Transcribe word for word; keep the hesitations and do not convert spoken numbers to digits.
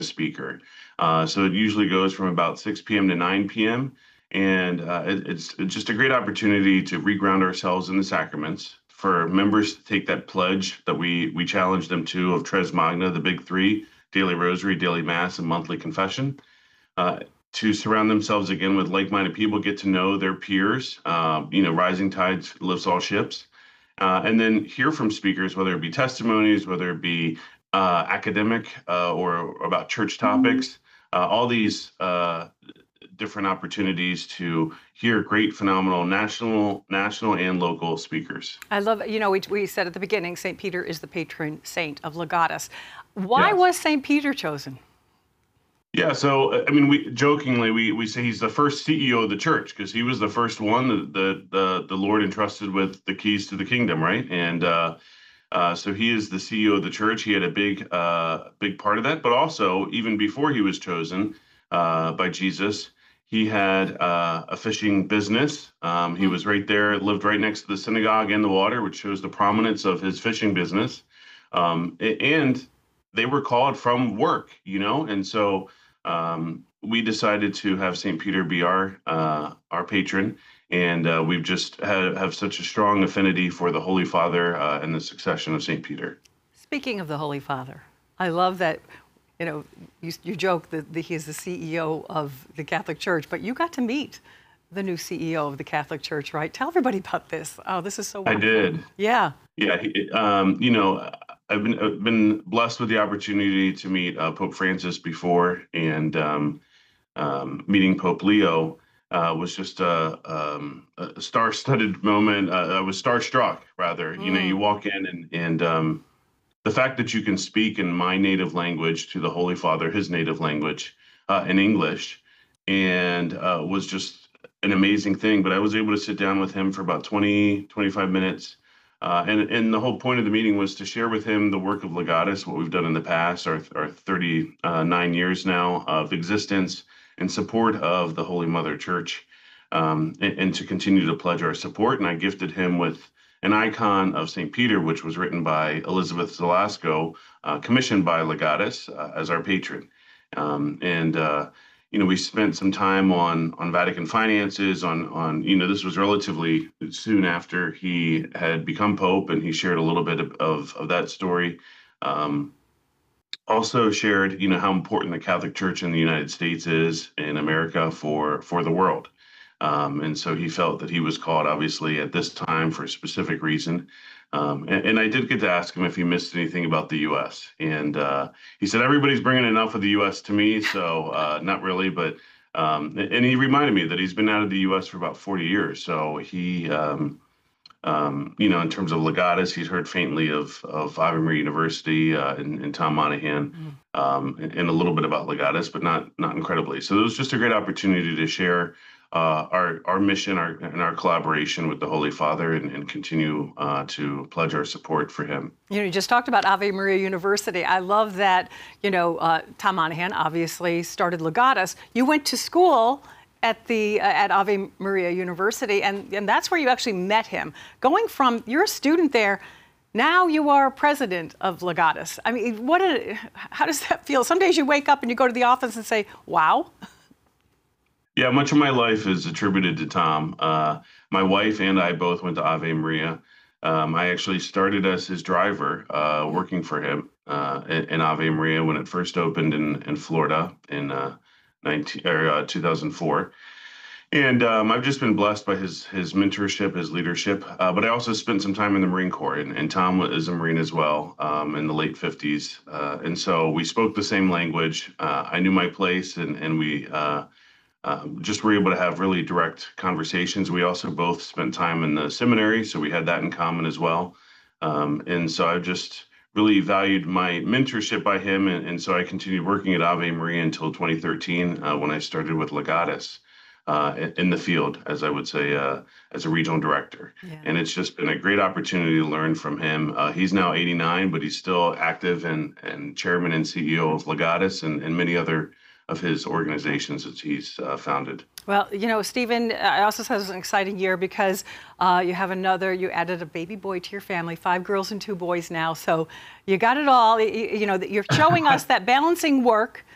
speaker. Uh, so it usually goes from about six p m to nine p m And uh, it, it's, it's just a great opportunity to reground ourselves in the sacraments, for members to take that pledge that we we challenge them to of Tres Magna, the big three: daily rosary, daily mass, and monthly confession. Uh, to surround themselves again with like-minded people, get to know their peers. Uh, you know, rising tides lifts all ships. Uh, and then hear from speakers, whether it be testimonies, whether it be uh, academic uh, or about church topics, uh, all these uh, different opportunities to hear great, phenomenal national, national and local speakers. I love, you know, we, we said at the beginning, Saint Peter is the patron saint of Legatus. Why Yes. was Saint Peter chosen? Yeah, so I mean, we jokingly we we say he's the first C E O of the church, because he was the first one that the, the the Lord entrusted with the keys to the kingdom, right? And uh, uh, so he is the C E O of the church. He had a big uh, big part of that, but also even before he was chosen uh, by Jesus, he had uh, a fishing business. Um, he was right there, lived right next to the synagogue and the water, which shows the prominence of his fishing business. Um, and they were called from work, you know, and so. Um, we decided to have Saint Peter be our uh, our patron, and uh, we've just have, have such a strong affinity for the Holy Father uh, and the succession of Saint Peter. Speaking of the Holy Father, I love that, you know, you, you joke that the, he is the C E O of the Catholic Church, but you got to meet the new C E O of the Catholic Church, right? Tell everybody about this. Oh, this is so wonderful. I did. Yeah. Yeah. He, um, you know, I've been I've been blessed with the opportunity to meet uh, Pope Francis before, and um, um, meeting Pope Leo uh, was just a, um, a star-studded moment. Uh, I was starstruck, rather. Mm. You know, you walk in, and and um, the fact that you can speak in my native language to the Holy Father, his native language, uh, in English, and uh, was just an amazing thing. But I was able to sit down with him for about twenty, twenty-five minutes. Uh, and, and the whole point of the meeting was to share with him the work of Legatus, what we've done in the past, our, our thirty-nine years now of existence in support of the Holy Mother Church, um, and, and to continue to pledge our support. And I gifted him with an icon of Saint Peter, which was written by Elizabeth Zelasco, uh, commissioned by Legatus uh, as our patron. Um, and uh, you know, we spent some time on on Vatican finances, on on you know, this was relatively soon after he had become Pope, and he shared a little bit of of, of that story. Um, also shared, you know, how important the Catholic Church in the United States is in America for for the world. Um, and so he felt that he was called, obviously, at this time for a specific reason. Um, and, and I did get to ask him if he missed anything about the U S. And uh, he said, everybody's bringing enough of the U S to me, so uh, not really. But um, and he reminded me that he's been out of the U S for about forty years. So he, um, um, you know, in terms of Legatus, he's heard faintly of of Ave Maria University uh, and, and Tom Monahan, mm. um, and, and a little bit about Legatus, but not not incredibly. So it was just a great opportunity to share Uh, our our mission, our and our collaboration with the Holy Father, and, and continue uh, to pledge our support for him. You know, you just talked about Ave Maria University. I love that. You know, uh, Tom Monahan obviously started Legatus. You went to school at the uh, at Ave Maria University, and and that's where you actually met him. Going from, you're a student there, now you are president of Legatus. I mean, what? A, how does that feel? Some days you wake up and you go to the office and say, "Wow." Yeah, much of my life is attributed to Tom. Uh, my wife and I both went to Ave Maria. Um, I actually started as his driver, uh, working for him uh, in, in Ave Maria when it first opened in, in Florida in uh, nineteen, or, uh, two thousand four. And um, I've just been blessed by his his mentorship, his leadership. Uh, but I also spent some time in the Marine Corps, and, and Tom is a Marine as well, um, in the late fifties. Uh, and so we spoke the same language. Uh, I knew my place, and, and we uh, Um, just were able to have really direct conversations. We also both spent time in the seminary, so we had that in common as well. Um, and so I just really valued my mentorship by him, and, and so I continued working at Ave Maria until twenty thirteen, uh, when I started with Legatus uh, in the field, as I would say, uh, as a regional director. Yeah. And it's just been a great opportunity to learn from him. Uh, he's now eighty-nine, but he's still active and, and chairman and C E O of Legatus and, and many other of his organizations that he's uh, founded. Well, you know, Stephen, I also said it was an exciting year because uh, you have another, you added a baby boy to your family, five girls and two boys now. So you got it all. You, you know, you're showing us that balancing work